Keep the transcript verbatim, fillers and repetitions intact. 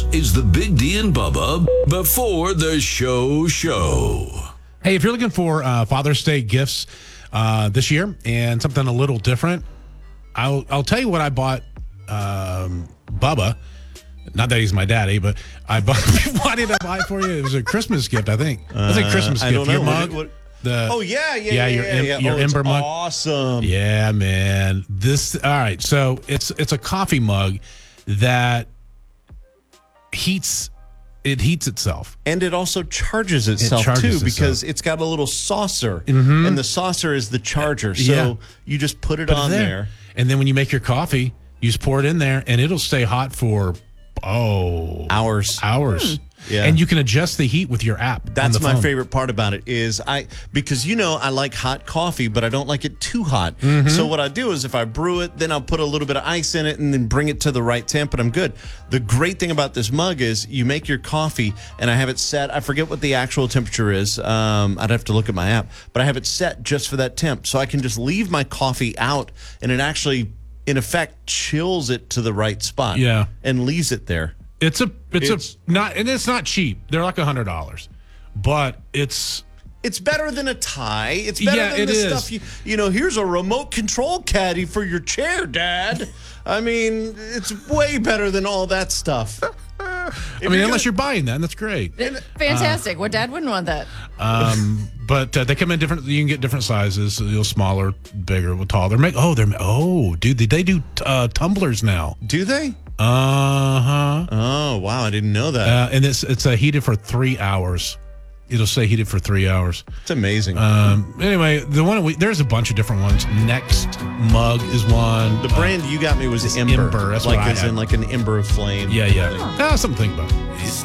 is the Big D and Bubba before the show show. Hey, if you're looking for uh, Father's Day gifts uh, this year and something a little different, I'll I'll tell you what I bought um, Bubba. Not that he's my daddy, but I bought. Why did I buy it for you? It was a Christmas gift, I think. It was a Christmas Uh, I gift. don't know. Your What- mug. what- the, Oh yeah, yeah, yeah, yeah, your yeah, em- yeah. your oh, it's Ember mug. Awesome. Yeah, man. This all right. So it's it's a coffee mug that heats. It heats itself. And it also charges itself charges too, because itself. it's got a little saucer, Mhm. and the saucer is the charger. So Yeah. you just put it Put it on there. there. And then when you make your coffee, you just pour it in there, and it'll stay hot for oh Hours. hours. Yeah. And you can adjust the heat with your app. on That's the my phone. favorite part about it is I because you know I like hot coffee, but I don't like it too hot. Mm-hmm. So what I do is if I brew it, then I'll put a little bit of ice in it and then bring it to the right temp, and I'm good. The great thing about this mug is you make your coffee, and I have it set. I forget what the actual temperature is. Um, I'd have to look at my app, but I have it set just for that temp, so I can just leave my coffee out, and it actually, in effect, chills it to the right spot. Yeah. and leaves it there. It's a it's, It's- a not and it's not cheap. They're like a hundred dollars, but it's It's better than a tie. It's better Yeah, than it the is. stuff you you know, here's a remote control caddy for your chair, Dad. I mean, it's way better than all that stuff. I mean, unless you're buying that, and that's great. Fantastic. What dad wouldn't want that? Um, but uh, they come in different. You can get different sizes. You know, smaller, bigger, tall. They're make. Oh, they're oh, dude. They, they do uh, tumblers now. Do they? Uh huh. Oh, wow, I didn't know that. Uh, and it's it's uh, heated for three hours. It'll stay heated for three hours. It's amazing. Um. Anyway, the one we, there's a bunch of different ones. Next mug is one. the brand you got me was Ember. Ember, that's like what I as had. in like an ember of flame. Yeah, yeah. Ah, something to think about.